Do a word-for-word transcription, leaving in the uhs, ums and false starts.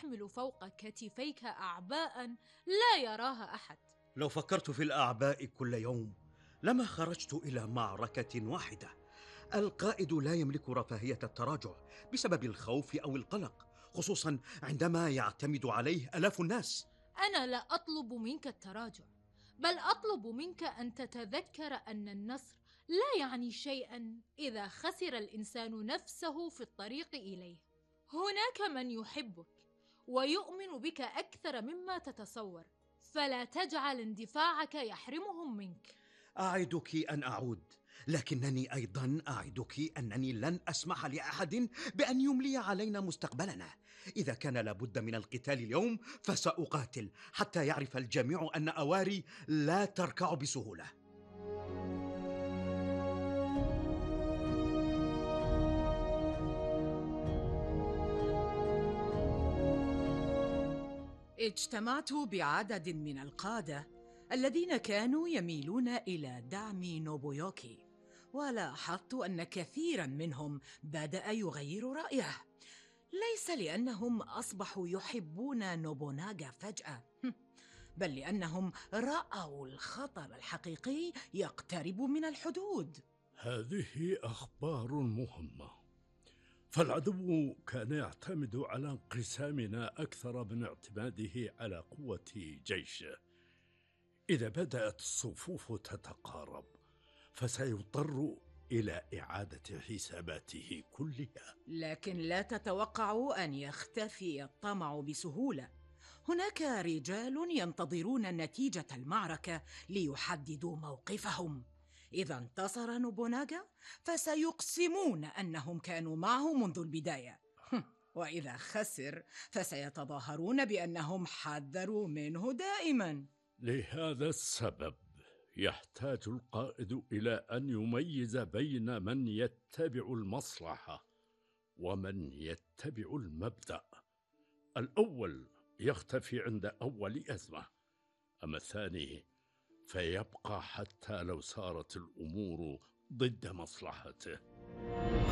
تحمل فوق كتفيك أعباء لا يراها أحد. لو فكرت في الأعباء كل يوم لما خرجت إلى معركة واحدة. القائد لا يملك رفاهية التراجع بسبب الخوف أو القلق، خصوصا عندما يعتمد عليه آلاف الناس. أنا لا أطلب منك التراجع، بل أطلب منك أن تتذكر أن النصر لا يعني شيئا إذا خسر الإنسان نفسه في الطريق إليه. هناك من يحبك ويؤمن بك أكثر مما تتصور، فلا تجعل اندفاعك يحرمهم منك. أعدك أن أعود، لكنني أيضا أعدك أنني لن أسمح لأحد بأن يملي علينا مستقبلنا. إذا كان لابد من القتال اليوم فسأقاتل حتى يعرف الجميع أن أواري لا تركع بسهولة. اجتمعت بعدد من القادة الذين كانوا يميلون إلى دعم نوبويوكي، ولاحظت أن كثيراً منهم بدأ يغير رأيه، ليس لأنهم أصبحوا يحبون نوبوناغا فجأة، بل لأنهم رأوا الخطر الحقيقي يقترب من الحدود. هذه أخبار مهمة، فالعدو كان يعتمد على انقسامنا أكثر من اعتماده على قوة جيشه. إذا بدأت الصفوف تتقارب فسيضطر إلى إعادة حساباته كلها. لكن لا تتوقعوا أن يختفي الطمع بسهولة. هناك رجال ينتظرون نتيجة المعركة ليحددوا موقفهم. إذا انتصر نوبوناغا فسيقسمون أنهم كانوا معه منذ البداية، وإذا خسر فسيتظاهرون بأنهم حذروا منه دائما. لهذا السبب يحتاج القائد إلى أن يميز بين من يتبع المصلحة ومن يتبع المبدأ. الأول يختفي عند أول أزمة، أما الثاني فيبقى حتى لو سارت الأمور ضد مصلحته.